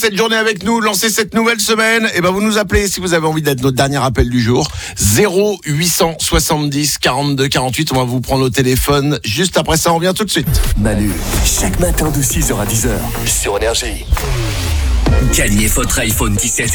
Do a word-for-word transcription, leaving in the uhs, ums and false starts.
Cette journée avec nous, lancer cette nouvelle semaine, et ben vous nous appelez si vous avez envie d'être notre dernier appel du jour. zéro huit cent soixante-dix quarante-deux quarante-huit. On va vous prendre au téléphone. Juste après ça, on revient tout de suite. Manu, chaque matin de six heures à dix heures sur Énergie. Gagnez votre iPhone dix-sept.